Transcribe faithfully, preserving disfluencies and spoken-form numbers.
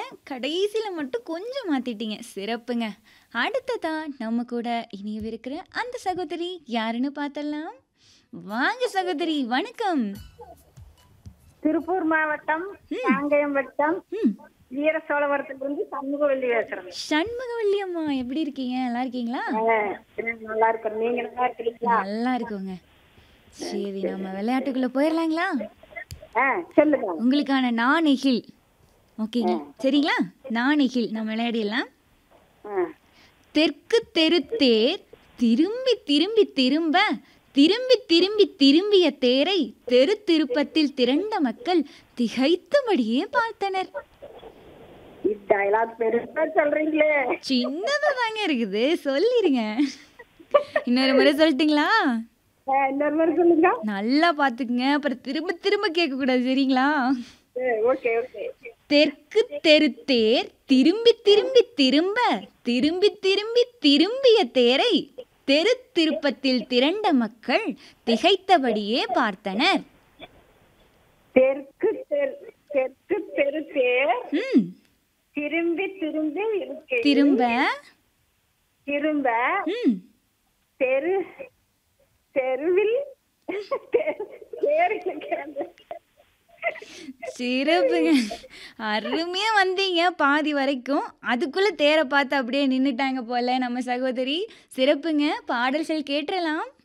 கடைசியில மட்டும் கொஞ்சம் மாத்திட்டீங்க. சிறப்புங்க. அடுத்ததா நம்ம கூட இணையவிருக்கிற அந்த சகோதரி யாருன்னு பார்த்தரலாம். வாங்க சகோதரி, வணக்கம். திருப்பூர் மாவட்டம், ம். காங்கயம் வட்டம், ம். வீர சோழவரத்துலேருந்து சண்முகவல்லி பேசுறேங்க. சண்முகவல்லி அம்மா எப்படி இருக்கீங்க? நல்லா இருக்கீங்களா? ஆ, நல்லா இருக்கிறேன். நீங்க நல்லா இருக்கிறீங்களா? நல்லா இருக்கோங்க. சரி, நம்ம விளையாட்டுக்குள்ள போயிரலாங்களா? ஆ, சொல்லுங்க. உங்களுக்கான நாணெகில். ஓகேங்க. ஆ. சரிங்களா? நாணெகில் நம்ம விளையாடிடலாம். ஆ, தெற்கு தெரு தேர் திரும்பி திரும்பி திரும்ப திரும்பி திரும்பி திரும்பிய தேரை தெரு திருப்பத்தில் திரண்ட மக்கள் திகைத்தபடியே பார்த்தனர். டயலாக் பெருசா சொல்றீங்களே. சின்னதா தாங்க இருக்குது, சொல்லிருங்க. இன்னொரு முறை சொல்லட்டுங்களா? ஆ, இன்னொரு முறை சொல்லுங்க. நல்லா பாத்துக்குங்க, அப்புறம் திரும்ப திரும்ப கேட்க கூடாது, சரிங்களா? ஆ, ஓகே ஓகே. தெற்கு தெரு தேர் திரும்பி திரும்பி திரும்ப திரும்பி திரும்பி திரும்பிய தேரை தெரு திருப்பத்தில் திரண்ட மக்கள் திகைத்தபடியே பார்த்தனர். தெற்கு தெரு தெற்கு தெரு தேர் ம். திரும்பி திரும்பி இருக்கு. திரும்ப திரும்ப ம். தெரு தெருவில் தெரு- தேர் இருக்கிறது. சிறப்புங்க. அருமையா வந்தீங்க பாதி வரைக்கும். அதுக்குள்ள தேரை பார்த்து அப்படியே நின்னுட்டாங்க போல நம்ம சகோதரி. சிறப்புங்க. பாடல்கள் கேட்டுறலாம்.